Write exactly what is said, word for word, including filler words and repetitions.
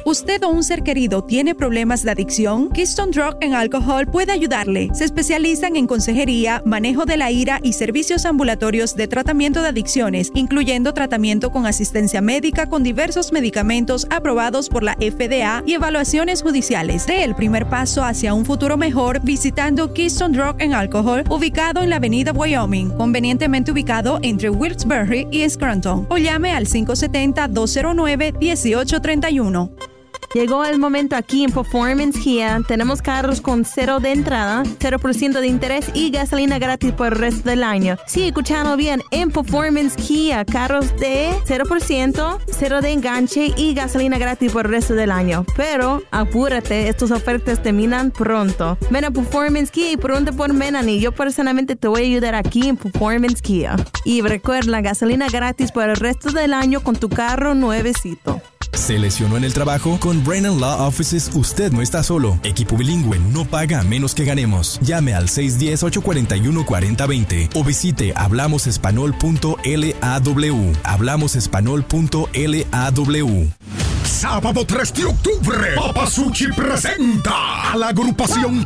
¿Usted o un ser querido tiene problemas de adicción? Keystone Drug and Alcohol puede ayudarle. Se especializan en consejería, manejo de la ira y servicios ambulatorios de tratamiento de adicciones, incluyendo tratamiento con asistencia médica con diversos medicamentos aprobados por la F D A y evaluaciones judiciales. Dé el primer paso hacia un futuro mejor visitando Keystone Drug and Alcohol, ubicado en la avenida Wyoming, convenientemente ubicado entre Wilkes-Barre y Scranton, o llame al cinco siete cero, dos cero nueve, uno ocho tres uno. Llegó el momento aquí en Performance Kia. Tenemos carros con cero de entrada, cero por ciento de interés y gasolina gratis por el resto del año. Sí, escuchando bien, en Performance Kia, carros de cero por ciento, cero de enganche y gasolina gratis por el resto del año. Pero apúrate, estas ofertas terminan pronto. Ven a Performance Kia y pregunta por Melanie. Yo personalmente te voy a ayudar aquí en Performance Kia. Y recuerda, gasolina gratis por el resto del año con tu carro nuevecito. ¿Se lesionó en el trabajo? Con Brennan Law Offices usted no está solo. Equipo bilingüe no paga a menos que ganemos. Llame al seis uno cero, ocho cuatro uno, cuatro cero dos cero o visite hablamos español punto law. hablamos español punto law. Sábado tres de octubre, Papa Suchi presenta a la agrupación